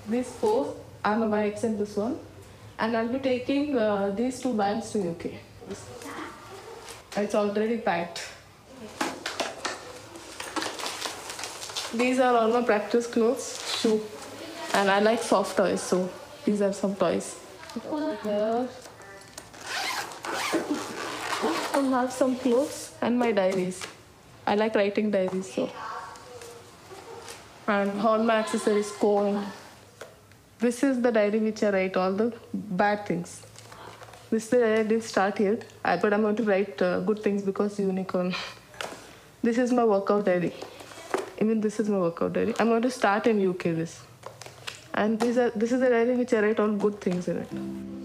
these four are my bikes and this one. And I'll be taking these two bags to UK. It's already packed. These are all my practice clothes, shoe. And I like soft toys, so these are some toys. Here, I have some clothes and my diaries. I like writing diaries, so. And all my accessories, comb. This is the diary which I write all the bad things. This is the diary I didn't start yet, but I'm going to write good things because unicorn. This is my workout diary. Even this is my workout diary. I'm going to start in UK this. And this is the diary which I write all good things in it.